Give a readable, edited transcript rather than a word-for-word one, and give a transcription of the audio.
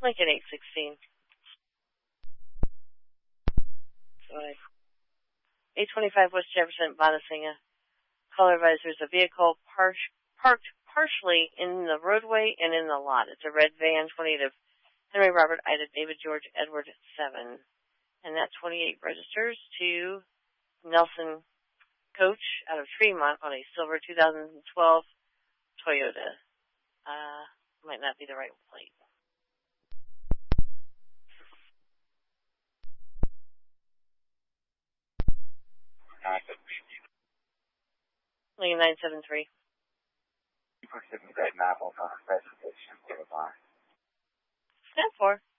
Lincoln 816. 825 West Jefferson, Bonacina. Caller advisors, a vehicle parked partially in the roadway and in the lot. It's a red van, 28 of Henry Robert Ida David George Edward 7. And that 28 registers to Nelson Coach out of Tremont on a silver 2012 Toyota. Might not be the right plate. Lincoln 973. You put 7 great novels on a specification for the bar. Stand for.